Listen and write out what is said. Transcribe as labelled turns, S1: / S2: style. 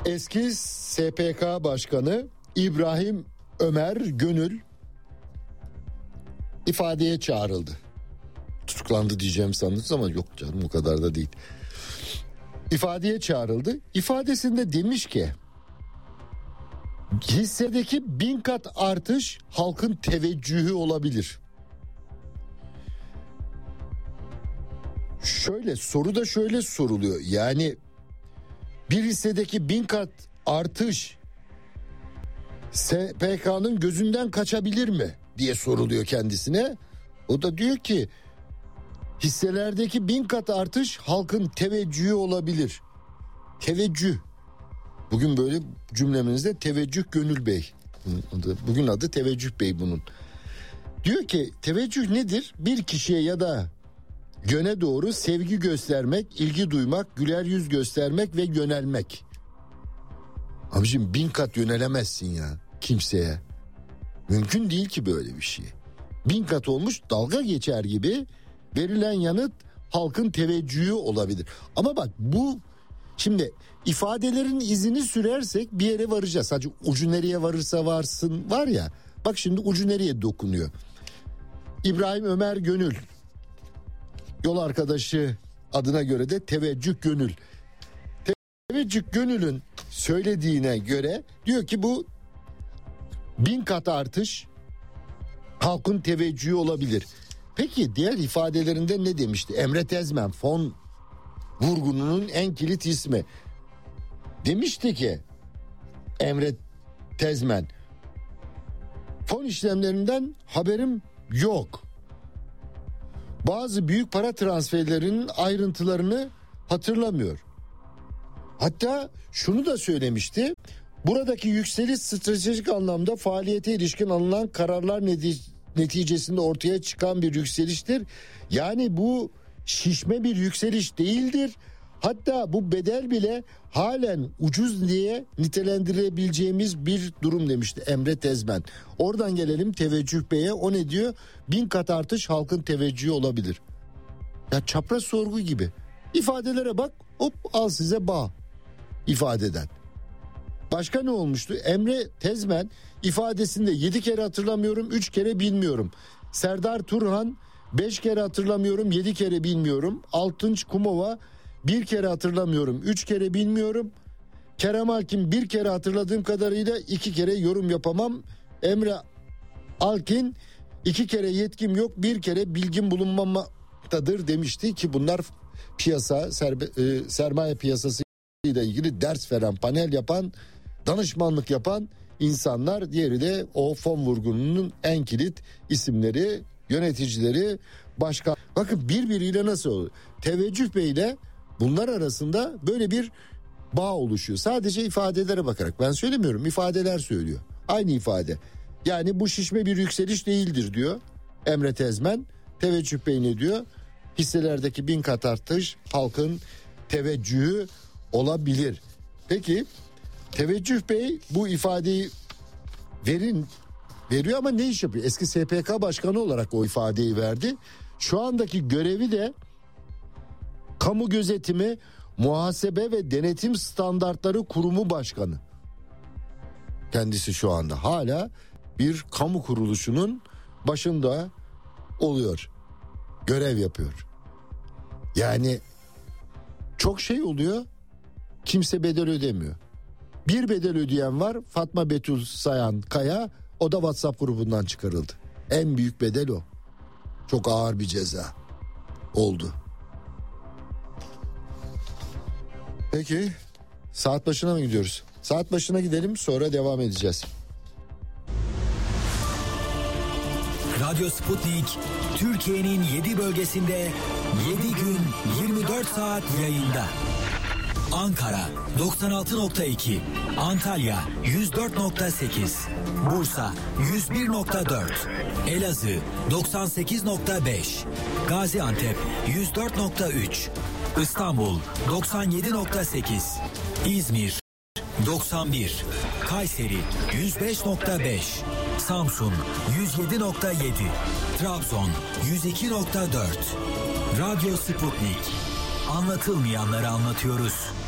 S1: Eski SPK Başkanı İbrahim Ömer Gönül ifadeye çağrıldı. Tutuklandı diyeceğim sandınız ama yok canım, o kadar da değil. İfadeye çağrıldı. İfadesinde demiş ki hissedeki 1000 kat artış halkın teveccühü olabilir. Soru da şöyle soruluyor. Yani bir hissedeki 1000 kat artış SPK'nın gözünden kaçabilir mi diye soruluyor kendisine. O da diyor ki hisselerdeki 1000 kat artış halkın teveccühü olabilir. Teveccüh. Bugün böyle cümlemizde teveccüh Gönül Bey. Bugün adı Teveccüh Bey bunun. Diyor ki teveccüh nedir? Bir kişiye ya da yöne doğru sevgi göstermek, ilgi duymak, güler yüz göstermek ve yönelmek. Abicim 1000 kat yönelemezsin ya kimseye. Mümkün değil ki böyle bir şey. 1000 kat olmuş dalga geçer gibi verilen yanıt halkın teveccühü olabilir. Ama bak bu şimdi ifadelerin izini sürersek bir yere varacağız. Sadece ucu nereye varırsa varsın var ya. Bak şimdi ucu nereye dokunuyor. İbrahim Ömer Gönül. Yol arkadaşı adına göre de Teveccüh Gönül. Teveccüh Gönül'ün söylediğine göre diyor ki bu 1000 kat artış halkın teveccühü olabilir. Peki diğer ifadelerinde ne demişti? Emre Tezmen fon vurgununun en kilit ismi. Demişti ki Emre Tezmen fon işlemlerinden haberim yok. Bazı büyük para transferlerinin ayrıntılarını hatırlamıyor. Hatta şunu da söylemişti. Buradaki yükseliş stratejik anlamda faaliyete ilişkin alınan kararlar neticesinde ortaya çıkan bir yükseliştir. Yani bu şişme bir yükseliş değildir. Hatta bu bedel bile halen ucuz diye nitelendirebileceğimiz bir durum demişti Emre Tezmen. Oradan gelelim Teveccüh Bey'e. O ne diyor? 1000 kat artış halkın teveccühü olabilir. Ya çapraz sorgu gibi. İfadelere bak, hop al size bağ ifadeden. Başka ne olmuştu? Emre Tezmen ifadesinde 7 kere hatırlamıyorum, 3 kere bilmiyorum. Serdar Turhan 5 kere hatırlamıyorum, 7 kere bilmiyorum. Altınç Kumova 1 kere hatırlamıyorum, 3 kere bilmiyorum. Kerem Alkin 1 kere hatırladığım kadarıyla 2 kere yorum yapamam. Emre Alkin 2 kere yetkim yok, 1 kere bilgim bulunmamaktadır demişti ki bunlar piyasa, sermaye piyasası ile ilgili ders veren, panel yapan, danışmanlık yapan insanlar. Diğeri de o fon vurgununun en kilit isimleri, yöneticileri, başkan. Bakın birbiriyle nasıl oluyor? Teveccüh Bey ile bunlar arasında böyle bir bağ oluşuyor. Sadece ifadelere bakarak, ben söylemiyorum, ifadeler söylüyor. Aynı ifade. Yani bu şişme bir yükseliş değildir diyor Emre Tezmen. Teveccüh Bey ne diyor? Hisselerdeki 1000 kat artış halkın teveccühü olabilir. Peki Teveccüh Bey bu ifadeyi veriyor ama ne iş yapıyor? Eski SPK Başkanı olarak o ifadeyi verdi. Şu andaki görevi de Kamu Gözetimi, Muhasebe ve Denetim Standartları Kurumu Başkanı. Kendisi şu anda hala bir kamu kuruluşunun başında oluyor. Görev yapıyor. Yani çok şey oluyor. Kimse bedel ödemiyor. Bir bedel ödeyen var, Fatma Betül Sayan Kaya, o da WhatsApp grubundan çıkarıldı. En büyük bedel o. Çok ağır bir ceza oldu. Peki saat başına mı gidiyoruz? Saat başına gidelim, sonra devam edeceğiz.
S2: Radyo Sputnik Türkiye'nin 7 bölgesinde 7 gün 24 saat yayında. Ankara 96.2, Antalya 104.8, Bursa 101.4, Elazığ 98.5, Gaziantep 104.3, İstanbul 97.8, İzmir 91, Kayseri 105.5, Samsun 107.7, Trabzon 102.4. Radyo Sputnik. Anlatılmayanları anlatıyoruz.